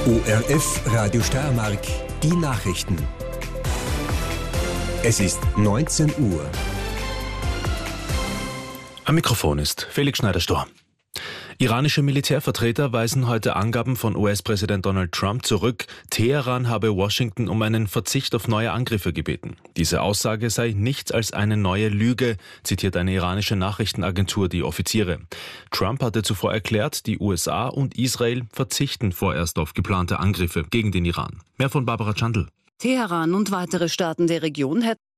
ORF Radio Steiermark, die Nachrichten. Es ist 19 Uhr. Am Mikrofon ist Felix Schneider-Stor. Iranische Militärvertreter weisen heute Angaben von US-Präsident Donald Trump zurück. Teheran habe Washington um einen Verzicht auf neue Angriffe gebeten. Diese Aussage sei nichts als eine neue Lüge, zitiert eine iranische Nachrichtenagentur die Offiziere. Trump hatte zuvor erklärt, die USA und Israel verzichten vorerst auf geplante Angriffe gegen den Iran. Mehr von Barbara Chandl. Teheran und weitere Staaten der Region hätten